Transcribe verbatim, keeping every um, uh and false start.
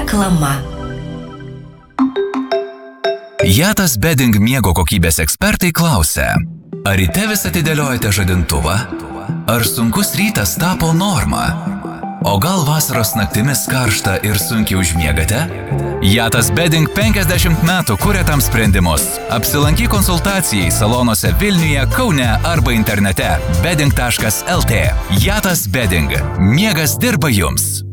Reklama. Jatas Bedding miego kokybės ekspertai klausia, ar ryte vis atidėliojate žadintuvą? Ar sunkus rytas tapo norma? O gal vasaros naktimis karšta ir sunkiai užmiegate? Jatas Bedding penkiasdešimt metų kuria tam sprendimus. Apsilankyk konsultacijai salonuose Vilniuje, Kaune arba internete bedding taškas lt. Jatas Bedding. Miegas dirba jums.